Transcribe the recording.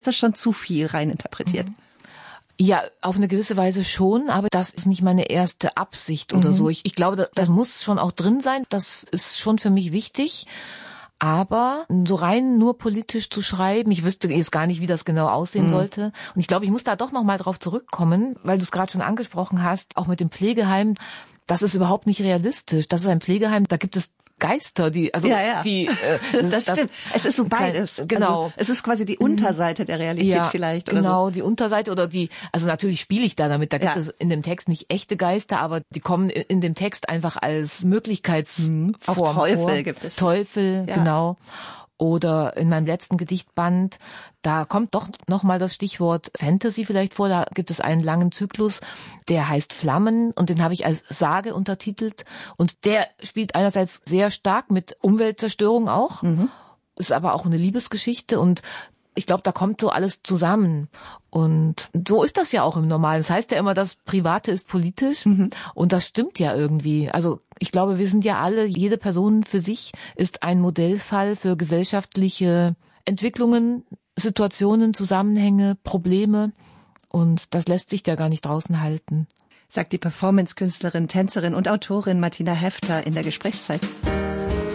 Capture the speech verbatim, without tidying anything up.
Ist das schon zu viel reininterpretiert? Mhm. Ja, auf eine gewisse Weise schon, aber das ist nicht meine erste Absicht oder mhm. so. Ich, ich glaube, das, das muss schon auch drin sein. Das ist schon für mich wichtig. Aber so rein nur politisch zu schreiben, ich wüsste jetzt gar nicht, wie das genau aussehen mhm. sollte. Und ich glaube, ich muss da doch noch mal drauf zurückkommen, weil du es gerade schon angesprochen hast, auch mit dem Pflegeheim. Das ist überhaupt nicht realistisch. Das ist ein Pflegeheim, da gibt es Geister, die, also, ja, ja. die, äh, das, das stimmt. Es ist so beides. Klein, genau. Also, es ist quasi die Unterseite der Realität ja, vielleicht, oder genau, so. Die Unterseite oder die, also natürlich spiele ich da damit, da gibt ja. es in dem Text nicht echte Geister, aber die kommen in dem Text einfach als Möglichkeitsform mhm. Auch Teufel vor. gibt es. Teufel, ja. genau. Oder in meinem letzten Gedichtband, da kommt doch nochmal das Stichwort Fantasy vielleicht vor. Da gibt es einen langen Zyklus, der heißt Flammen und den habe ich als Sage untertitelt. Und der spielt einerseits sehr stark mit Umweltzerstörung auch, mhm. ist aber auch eine Liebesgeschichte und ich glaube, da kommt so alles zusammen. Und so ist das ja auch im Normalen. Das heißt ja immer, das Private ist politisch. Mhm. Und das stimmt ja irgendwie. Also ich glaube, wir sind ja alle, jede Person für sich ist ein Modellfall für gesellschaftliche Entwicklungen, Situationen, Zusammenhänge, Probleme. Und das lässt sich ja gar nicht draußen halten. Sagt die Performance-Künstlerin, Tänzerin und Autorin Martina Häfter in der Gesprächszeit.